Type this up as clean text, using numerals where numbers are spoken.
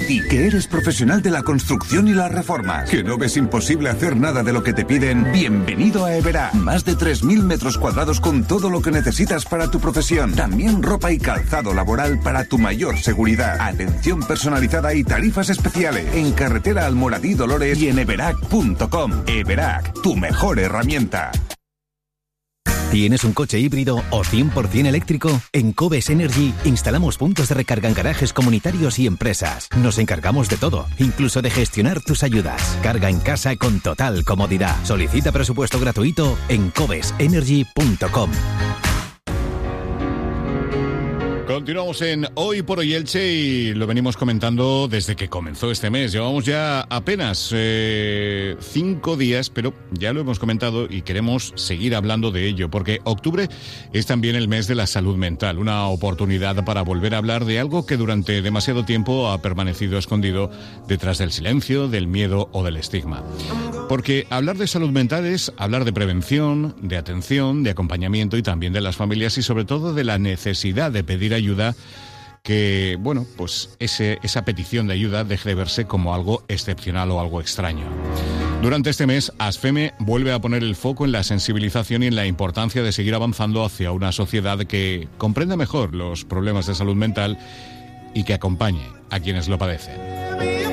ti, que eres profesional de la construcción y las reformas, que no ves imposible hacer nada de lo que te piden. Bienvenido a Everac. Más de 3.000 metros cuadrados con todo lo que necesitas para tu profesión. También ropa y calzado laboral para tu mayor seguridad. Atención personalizada y tarifas especiales. En carretera Almoradí Dolores y en everac.com. Everac, tu mejor herramienta. ¿Tienes un coche híbrido o 100% eléctrico? En Cobes Energy instalamos puntos de recarga en garajes comunitarios y empresas. Nos encargamos de todo, incluso de gestionar tus ayudas. Carga en casa con total comodidad. Solicita presupuesto gratuito en cobesenergy.com. Continuamos en Hoy por Hoy Elche y lo venimos comentando desde que comenzó este mes. Llevamos ya apenas 5 días, pero ya lo hemos comentado y queremos seguir hablando de ello, porque octubre es también el mes de la salud mental, una oportunidad para volver a hablar de algo que durante demasiado tiempo ha permanecido escondido detrás del silencio, del miedo o del estigma. Porque hablar de salud mental es hablar de prevención, de atención, de acompañamiento y también de las familias y sobre todo de la necesidad de pedir ayuda, que, bueno, pues esa petición de ayuda deje de verse como algo excepcional o algo extraño. Durante este mes, ASFEME vuelve a poner el foco en la sensibilización y en la importancia de seguir avanzando hacia una sociedad que comprenda mejor los problemas de salud mental y que acompañe a quienes lo padecen.